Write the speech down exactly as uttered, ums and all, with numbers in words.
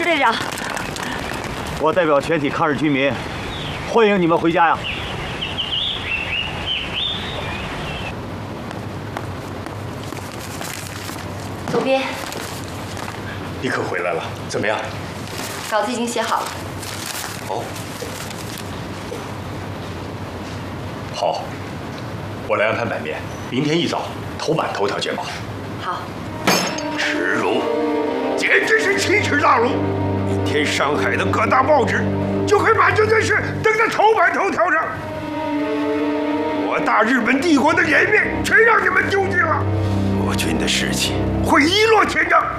队长。 我代表全体抗日军民，欢迎你们回家呀！ 左边， 你可回来了，怎么样？ 稿子已经写好了。 哦，好，我来安排版面，明天一早头版头条见报。 好。 耻辱，简直是奇耻大辱！明天上海的各大报纸就会把这件事登在头版头条上。我大日本帝国的颜面全让你们丢尽了，国军的士气会一落千丈。